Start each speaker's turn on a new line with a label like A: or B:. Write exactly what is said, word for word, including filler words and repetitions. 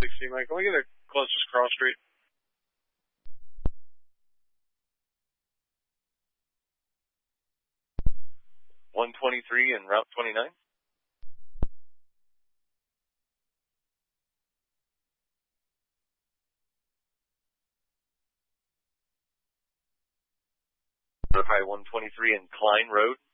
A: sixty, Mike. Can we get a closest cross street?
B: one twenty-three and Route twenty-nine. Notify one twenty-three and Klein Road.